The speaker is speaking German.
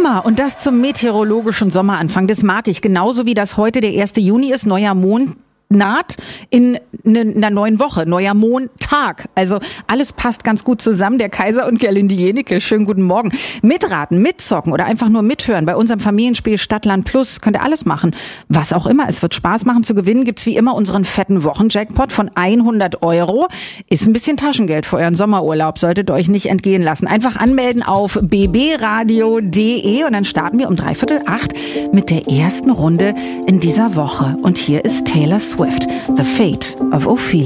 Sommer und das zum meteorologischen Sommeranfang. Das mag ich. Genauso wie das heute der 1. Juni ist, neuer Mond naht in einer neuen Woche, neuer Montag. Also alles passt ganz gut zusammen. Der Kaiser und Gerlinde Jenecke, schönen guten Morgen. Mitraten, mitzocken oder einfach nur mithören bei unserem Familienspiel Stadtland Plus. Könnt ihr alles machen. Was auch immer. Es wird Spaß machen. Zu gewinnen gibt's wie immer unseren fetten Wochenjackpot von 100 €. Ist ein bisschen Taschengeld für euren Sommerurlaub. Solltet ihr euch nicht entgehen lassen. Einfach anmelden auf bbradio.de und dann starten wir um 7:45 mit der ersten Runde in dieser Woche. Und hier ist Taylor Swift, The Fate of Ophelia.